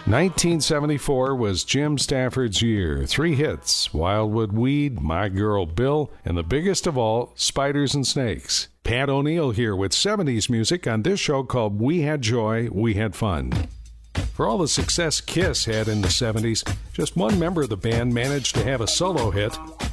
1974 was Jim Stafford's year. 3 hits, Wildwood Weed, My Girl Bill, and the biggest of all, Spiders and Snakes. Pat O'Neill here with 70s music on this show called We Had Joy, We Had Fun. For all the success Kiss had in the 70s, just one member of the band managed to have a solo hit.